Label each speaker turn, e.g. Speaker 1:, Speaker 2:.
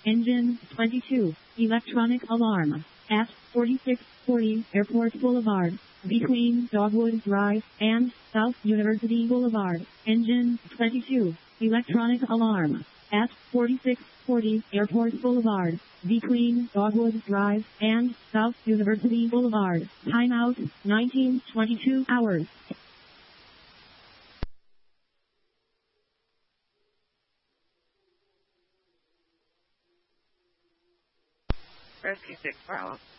Speaker 1: Engine 22. Electronic alarm. At 4640 Airport Boulevard. Between Dogwood Drive and South University Boulevard. Engine 22. Electronic alarm. At 4640 Airport Boulevard. Between Dogwood Drive and South University Boulevard. Timeout 1922 hours.
Speaker 2: Rescue 6 Bravo.